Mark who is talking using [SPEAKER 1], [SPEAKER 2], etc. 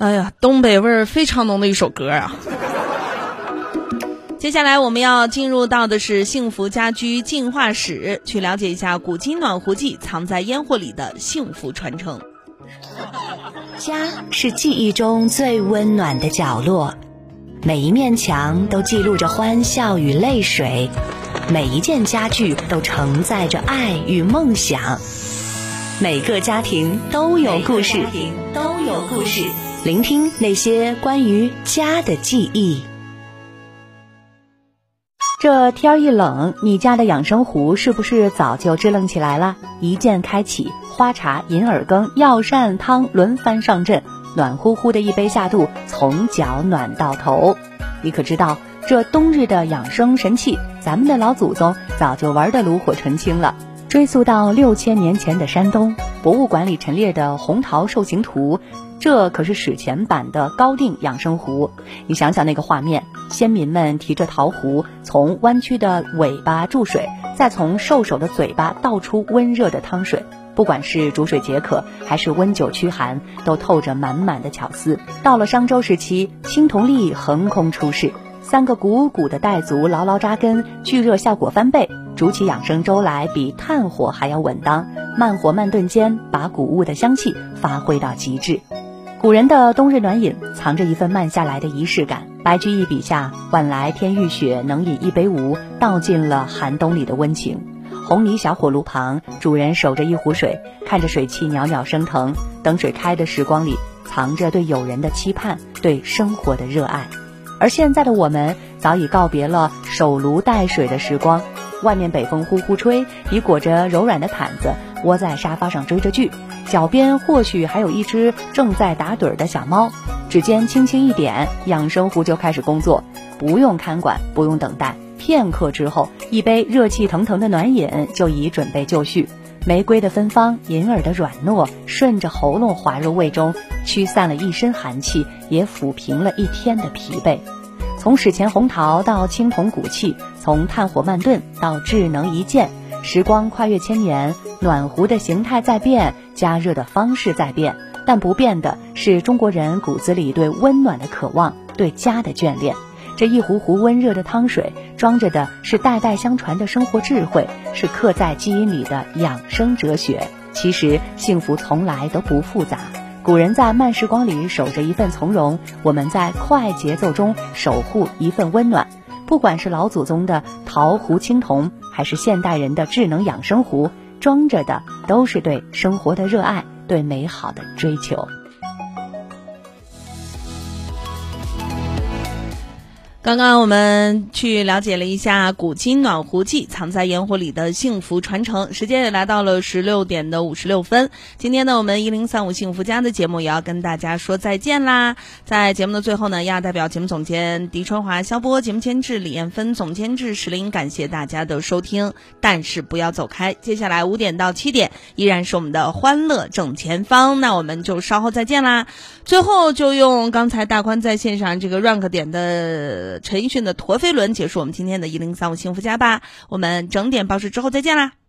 [SPEAKER 1] 哎呀，东北味儿非常浓的一首歌啊。接下来我们要进入到的是幸福家居进化史，去了解一下古今暖壶记藏在烟火里的幸福传承。
[SPEAKER 2] 家是记忆中最温暖的角落，每一面墙都记录着欢笑与泪水，每一件家具都承载着爱与梦想。每个家庭都有故事，聆听那些关于家的记忆。这天一冷，你家的养生壶是不是早就支棱起来了？一键开启，花茶、银耳羹、药膳汤轮番上阵，暖乎乎的一杯下肚，从脚暖到头。你可知道，这冬日的养生神器，咱们的老祖宗早就玩得炉火纯青了。追溯到6000年前的山东，博物馆里陈列的红桃兽形图，这可是史前版的高定养生壶。你想想那个画面，先民们提着桃壶，从弯曲的尾巴注水，再从兽首的嘴巴倒出温热的汤水。不管是煮水解渴，还是温酒驱寒，都透着满满的巧思。到了商周时期，青铜力横空出世，3个鼓鼓的带足牢牢扎根，聚热效果翻倍，煮起养生粥来比炭火还要稳当，慢火慢炖间，把谷物的香气发挥到极致。古人的冬日暖饮藏着一份慢下来的仪式感，白居易笔下晚来天欲雪，能饮一杯无，道尽了寒冬里的温情。红泥小火炉旁，主人守着一壶水，看着水汽袅袅升腾，等水开的时光里，藏着对友人的期盼，对生活的热爱。而现在的我们早已告别了手炉带水的时光，外面北风呼呼吹，你裹着柔软的毯子，窝在沙发上追着剧，脚边或许还有一只正在打盹的小猫。指尖轻轻一点，养生壶就开始工作，不用看管，不用等待，片刻之后，一杯热气腾腾的暖饮就已准备就绪。玫瑰的芬芳，银耳的软糯，顺着喉咙滑入胃中，驱散了一身寒气，也抚平了一天的疲惫。从史前红桃到青铜骨器，从炭火慢炖到智能一键，时光跨越千年，暖壶的形态在变，加热的方式在变，但不变的是中国人骨子里对温暖的渴望，对家的眷恋。这一壶壶温热的汤水，装着的是代代相传的生活智慧，是刻在基因里的养生哲学。其实幸福从来都不复杂，古人在慢时光里守着一份从容，我们在快节奏中守护一份温暖。不管是老祖宗的陶壶青铜，还是现代人的智能养生壶，装着的都是对生活的热爱，对美好的追求。
[SPEAKER 1] 刚刚我们去了解了一下古今暖壶记藏在烟火里的幸福传承，时间也来到了16点56分。今天呢，我们1035幸福家的节目也要跟大家说再见啦。在节目的最后呢，要代表节目总监狄春华、肖波，节目监制李艳芬，总监制石林，感谢大家的收听。但是不要走开，接下来5点到7点依然是我们的欢乐正前方，那我们就稍后再见啦。最后就用刚才大宽在线上这个 rank 点的陈奕迅的陀飞轮结束我们今天的1035幸福家吧。我们整点报时之后再见啦。